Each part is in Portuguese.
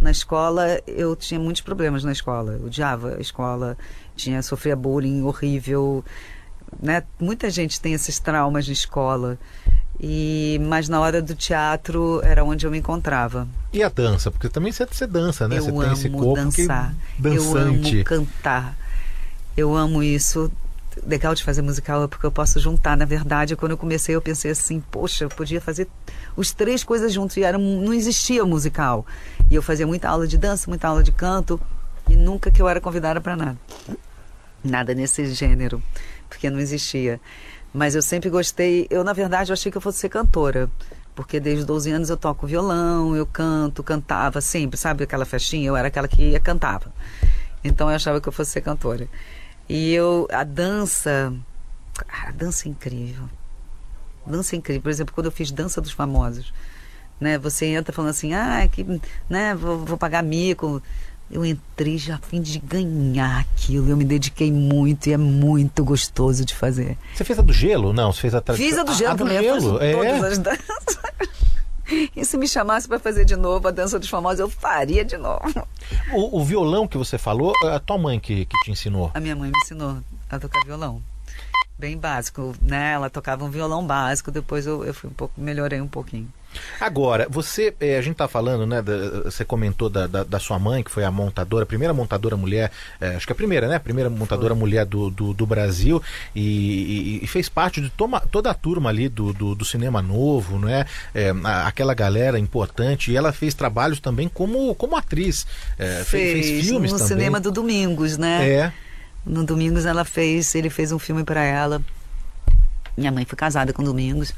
Na escola, eu tinha muitos problemas na escola. Eu odiava a escola, sofria bullying horrível, né? Muita gente tem esses traumas de escola. Mas na hora do teatro era onde eu me encontrava. E a dança? Porque também você dança, né? Eu você amo tem esse corpo dançar. dançante. Eu amo cantar. Eu amo isso. Legal de fazer musical é porque eu posso juntar. Na verdade, quando eu comecei, eu pensei assim, poxa, eu podia fazer os 3 coisas juntos. E não existia musical. E eu fazia muita aula de dança, muita aula de canto. E nunca que eu era convidada para nada. Nada nesse gênero. Porque não existia. Mas eu sempre gostei. Na verdade, eu achei que eu fosse ser cantora. Porque desde os 12 anos eu toco violão, eu cantava sempre. Sabe aquela festinha? Eu era aquela que cantava. Então eu achava que eu fosse ser cantora. A dança é incrível. Dança é incrível. Por exemplo, quando eu fiz Dança dos Famosos, né? Você entra falando assim, né? Vou pagar mico. Eu entrei já a fim de ganhar aquilo. Eu me dediquei muito e é muito gostoso de fazer. Você fez a do gelo? Não, você fez a tradição. Fiz a do gelo também. Eu faço todas as danças. E se me chamasse para fazer de novo a Dança dos Famosos, eu faria de novo. O violão que você falou, a tua mãe que te ensinou? A minha mãe me ensinou a tocar violão. Bem básico, né? Ela tocava um violão básico, depois eu fui melhorei um pouquinho. Agora, a gente tá falando, né, você comentou da sua mãe, que foi a montadora, a primeira montadora mulher, acho que a primeira, né, a primeira montadora mulher do Brasil, e fez parte de toda a turma ali do cinema novo, não é? Aquela galera importante, e ela fez trabalhos também como atriz, fez filmes no também. cinema do Domingos, né? No Domingos ele fez um filme para ela. Minha mãe foi casada com Domingos.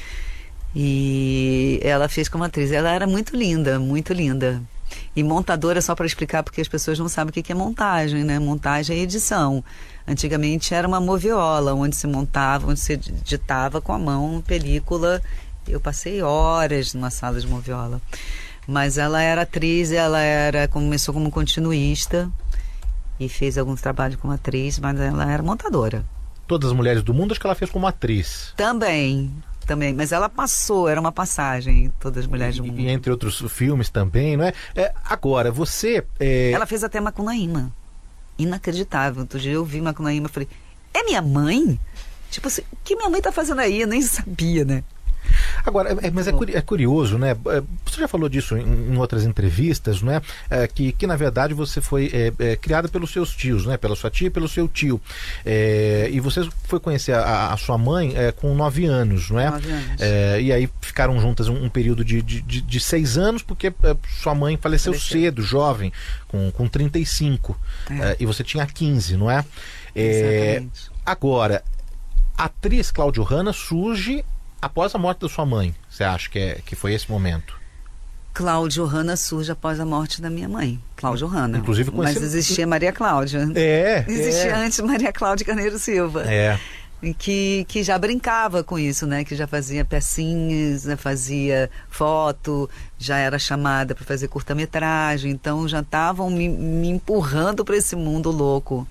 E ela fez como atriz. Ela era muito linda, muito linda. E montadora, só para explicar, porque as pessoas não sabem o que é montagem, né? Montagem é edição. Antigamente era uma moviola, onde se montava, onde se editava com a mão, película. Eu passei horas numa sala de moviola. Mas ela era atriz, começou como continuista e fez alguns trabalhos como atriz, mas ela era montadora. Todas as Mulheres do Mundo, acho que ela fez como atriz. Também, mas ela passou, era uma passagem, Todas as Mulheres do Mundo. E entre outros filmes também, não é? Agora, você... Ela fez até Macunaíma. Inacreditável. Outro dia eu vi Macunaíma e falei, é minha mãe? Tipo assim, o que minha mãe tá fazendo aí? Eu nem sabia, né? Agora, mas é curioso, né? Você já falou disso em outras entrevistas, não é? Que na verdade você foi criada pelos seus tios, né? Pela sua tia e pelo seu tio. E você foi conhecer a sua mãe com 9 anos, não é? 9 anos. E aí ficaram juntas um período de 6 anos, porque sua mãe faleceu cedo, jovem, com 35. E você tinha 15, não é? Exatamente. Agora, a atriz Cláudio Hanna surge após a morte da sua mãe. Você acha que foi esse momento? Cláudio Hanna surge após a morte da minha mãe. Cláudio Hanna. Inclusive Mas existia Maria Cláudia. Existia antes Maria Cláudia Carneiro Silva. Que já brincava com isso, né? Que já fazia pecinhas, né? Fazia foto, já era chamada para fazer curta-metragem. Então já estavam me empurrando para esse mundo louco.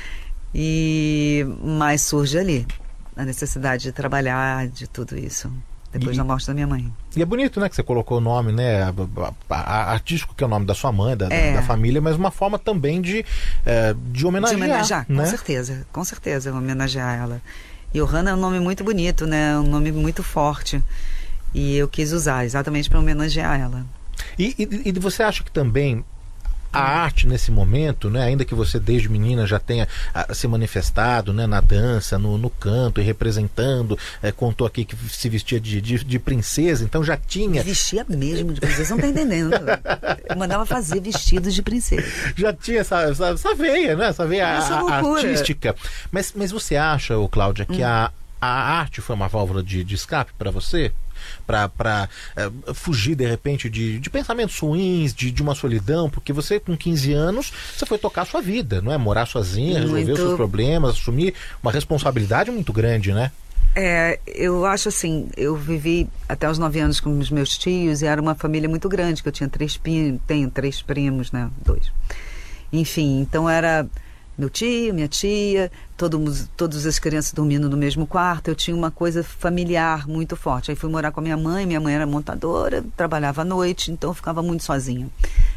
Mas surge ali a necessidade de trabalhar, de tudo isso, depois da morte da minha mãe. E é bonito, né, que você colocou o nome, né, artístico, que é o nome da sua mãe, da família, mas uma forma também de homenagear. De homenagear, né? Com certeza, homenagear ela. E o Hanna é um nome muito bonito, né, um nome muito forte, e eu quis usar exatamente para homenagear ela. E você acha que também a arte nesse momento, né, ainda que você desde menina já tenha se manifestado, né, na dança, no canto e representando, contou aqui que se vestia de princesa, então já tinha... Vestia mesmo de princesa, não tá entendendo. Eu mandava fazer vestidos de princesa. Já tinha essa veia, né, essa veia artística. Mas você acha, Cláudia, que a arte foi uma válvula de escape para você? Para fugir de repente de pensamentos ruins, de uma solidão, porque você com 15 anos você foi tocar a sua vida, não é? Morar sozinha, resolver os seus problemas, assumir uma responsabilidade muito grande, né? Eu acho assim, eu vivi até os 9 anos com os meus tios e era uma família muito grande, que eu tinha tenho 3 primos, né? 2. Enfim, então era meu tio, minha tia, todas as crianças dormindo no mesmo quarto. Eu tinha uma coisa familiar muito forte. Aí fui morar com a minha mãe era montadora, trabalhava à noite, então eu ficava muito sozinha.